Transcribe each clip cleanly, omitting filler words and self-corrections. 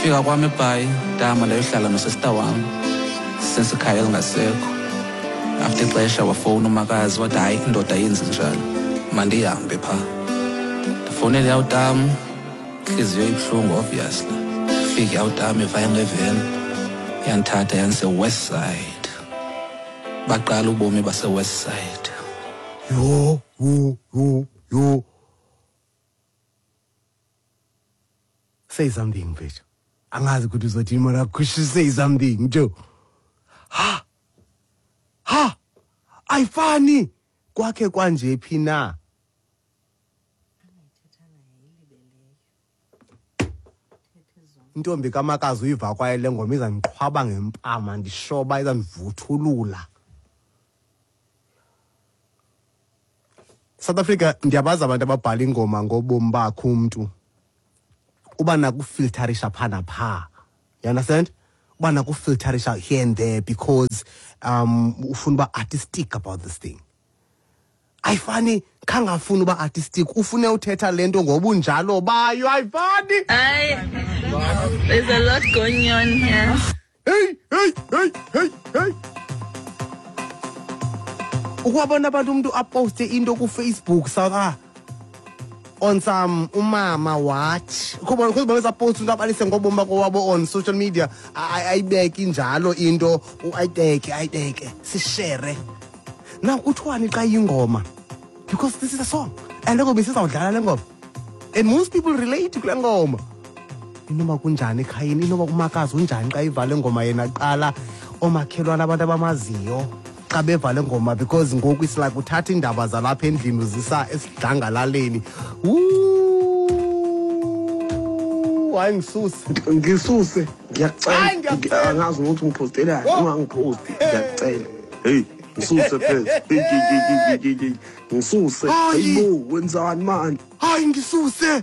Fika kwami eBhayi dama leyo hlala nosista wami sensikhaya elingasekho. After ixesha wafona umakazi wathi hayi indoda yenzi njalo mandihambe pha. Ndifonele yawutam inhliziyo ibuhlungu obviously. Fika yawutam evaya ngeveni yandithatha yandise West Side. Baqala ubomi base West Side. Yo. Say something, bitch. Angazi ukuthi uzothi mara kushi say something, Joe. Ha. Ayifani. Kwakhe kwanje phi na? Intombi kamakazi uyiva kwaye le ngoma izandiqhwaba ngempama ndishoba izandivuthulula. South Africa ndiyabaza abantu ababhala ingoma ngobomi bakho umuntu. Uba nakufilterisha phana pha. You understand? Uba nakufilterisha here and there because ufuna uba artistic about this thing. Ayifani khangafuna uba artistic ufune uthetha lento ngoba unjalo bayo ayifani. There's a lot going on here. Hey. Ukwabona abantu umuntu aposte into ku Facebook South on some umama watch kuba kuba post umuntu abalise ngobomi bakho wabo on social media ayibeke injalo into ayideke sishare now uthwani xa ingoma because this is a song and ngoba sizawudlala le ngoma and most people relate to le ngoma inoma kunjani ekhayeni inoma kumakazi unjani xa ivale ngoma yena qala omakhelwana abantu abamaziyo xa bevale ngoma because ngoku is like uthatha indaba zalapha endlini uzisa esidlangalaleni hayi ngisuse ngiyacela angazi ukuthi ngipostelayo ungangiposti ngiyacela hey ngisuse phela ngisuse hayibo wenzani manje hayi ngisuse.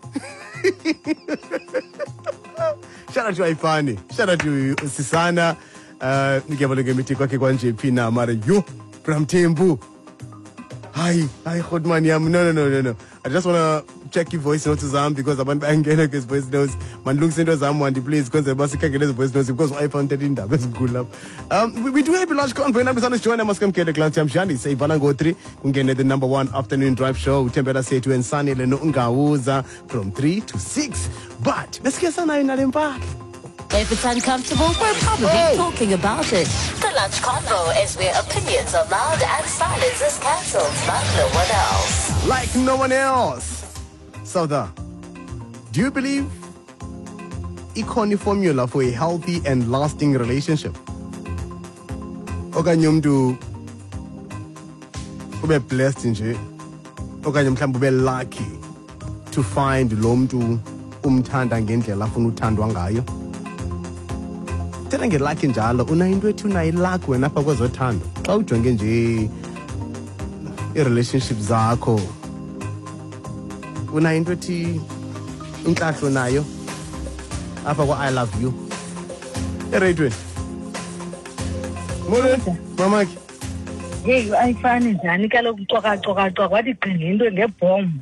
Shout out to Ayifani. Shout out to Sisana. Ngiyabona ngemithi kwakhe kwanje phi na mara yo Bramthembu. Hayi Godman yami no. I just want to check your voice notes zami because abantu bayangena ke voice notes. Mandilungise into zami wandi please because basikhangele voice notes because I found that indaba ezinkulu lapha. We do have a large convoy number sana join amaskemkele Clan Chamshani say Vala Ngotri kungene the number 1 afternoon drive show Thembela Sethu and Sunny Leno Ungawuza from 3 to 6. But let's get sana inalempahla. If it's uncomfortable, we're probably talking about it. The Lunch Convo is where opinions are loud and silence is cancelled like no one else. Like no one else. Sauda, do you believe ikhona formula for a healthy and lasting relationship? Okanye umuntu ube blessed nje. Okanye mhlawumbe ube lucky to find lo muntu umthanda ngendlela afuna uthandwa ngayo. Tena ngelakhi njalo una into ethi unayilakhi wena apha kwezothando xa ujonge nje i-relationship zakho una into ethi inhlahlo nayo apha kwa I love you eredweni mamaki hey ayifani njani kaloku coka wathi qinga into ngebhombu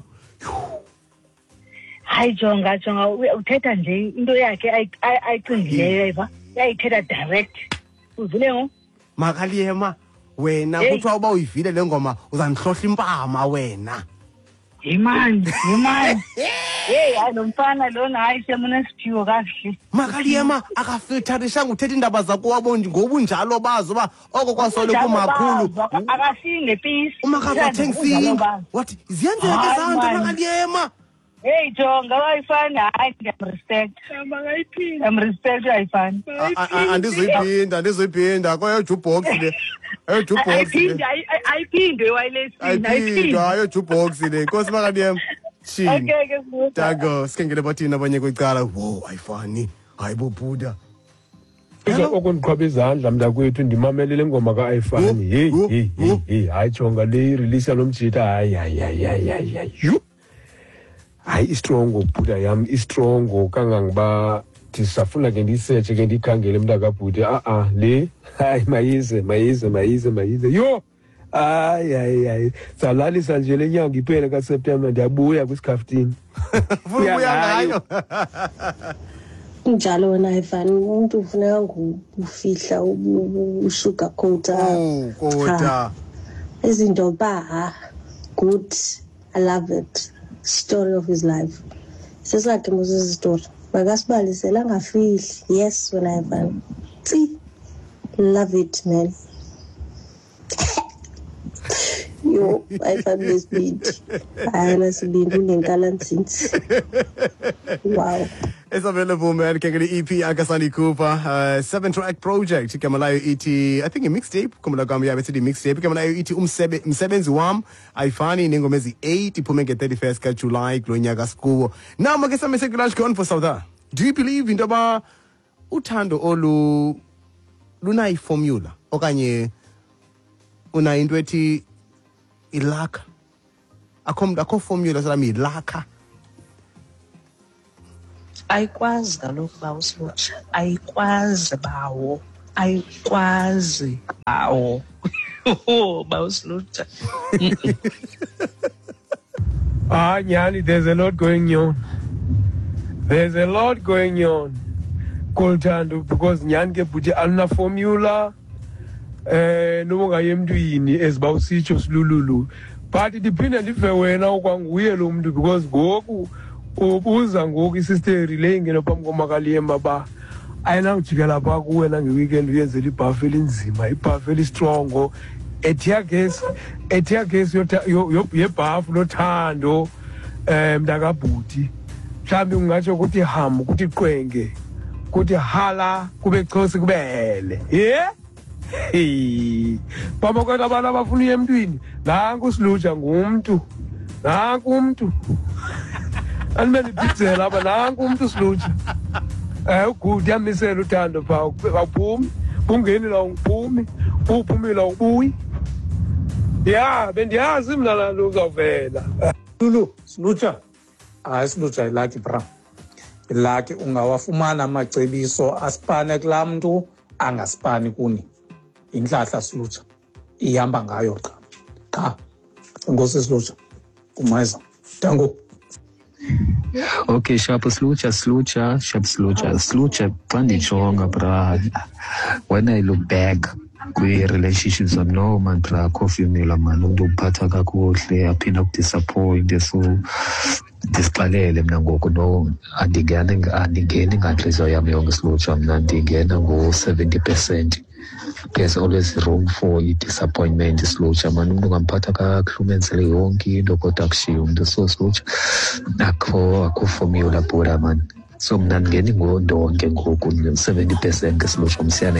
hayi jonga uthetha nje into yakhe ayicingileyo eva yayithetha direct uzile ngo makaliyema wena kuthiwa uba uyivile le ngoma uzanihlohla impama wena yimani hey anomfana lona hayi semuna siphiwo kahle makaliyema akafilterishanga uthetha indaba zakho wabo ngoba unjalo bazo ba oko kwasole kumakhulu akasinge peace umakazi wathengisi what ziyenzeka izanto makaliyema hey jonga wayifana hayi ngiyamrespect ngiyamrespect ayifani andizoyiphinda kwayo jukebox le ayiphinde wayilesini ayiphinda ayo jukebox le Nkosi makaliyema okay Dago sikengele bathina abanye kwicala wo ayifani hayi bobuda okundiqhwaba izandla mntakwethu ndimamelele ngoma ka-Ayifani hey hayi jonga le release yalomjita hayi hayi istrongo bhuda yami istrongo kangangiba ndisafuna ke ndisearche ke ndikhangele mntakabhuti le hayi mayize yo hayi salalisa nje lenyanga iphela kaSeptember ndiyabuya kwiScaftin ubuya ngayo Njalo wena Ivan umuntu ufuneka ngufihla usugar coater. Oh, kodwa. Izinto ba good. I love it. Story of his life. Sesakhe Moses story. Bakasibalisela ngafihli. Yes, wena Ivan. Love it, man. Yo, Ivan is beat. I honestly been since. Wow. It's available, man. Can get the EP Akasani Cooper 7-track project. Kamalayo ET, I think a mixtape. Kamala Gambia the mixtape. Kamalayo ET Msebenzi wam. Aifani ningomezi 8 ipumenge 31st July Glonyaga School. Now magesa message lunch gone for South. Do you believe in the uthando olu lunai formula okanye una into ethi ilaka akho formula salami ilaka ayikwazi kaloku ba uSlutsha ayikwazi bawo ayikwazi bawo ba uSlutsha. Nyani, there's a lot going on. There's a lot going on. Koltando because Nyani ke buti alna formula no ngayemntwini ezibawusicho silululu. But it depends if wena ukwanguye lo muntu because goku ubuza ngoku isister relay ngeno phambi komakaliemba ba ayina ujikela pha kuwena ngeweekend uyenzela ibhafu elinzima ibhafu elistrongo etia gas yebhafu lothando mntakabhuti mhlawumbi ungatsho ukuthi ham ukuthi qwenge ukuthi hala kube xosi kubele baba kwena abantu abafuna emntwini nanku uSlutsha ngumntu nanku umntu Almeni pizela aba nanku umuntu uSlutsha. Ugudi yamisela uthando pha awuphumi. Ungeni la ungiphumi. Uphumi la ubuyi. Yeah, bendiyazi mina la nto uzawuvela. Lulu, Slutsha. Slutsha ilaki bra. Ilaki ungawafumana amacebiso asipane kulaa mntu angasipani kuni. Inhlahla Slutsha. Ihamba ngayo qha. Enkosi Slutsha. Kumayeza. Tango. Okay, sharp Slutsha, xa ndijonga bra. When I look back kwi-relationships zam no man bra formula man umuntu uphatha kakuhle aphinde ukudisappoint so ndisixelele mina ngoku no andingeni ngantliziyo yam yonke Slutsha mna ndingena ngo-70%. There's always room for disappointment Slutsha man umuntu ungamphatha kakuhle umenzele yonke into kodwa kushiye umuntu so Slutsha akho formula bora man so mna ndingeni ngondonke ngoku 70% ke Slutsha umsiyane